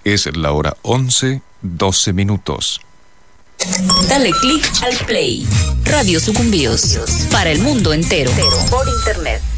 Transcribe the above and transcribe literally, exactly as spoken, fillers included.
Es la hora once, doce minutos. Dale click al play. Radio Sucumbíos. Para el mundo entero. Por internet.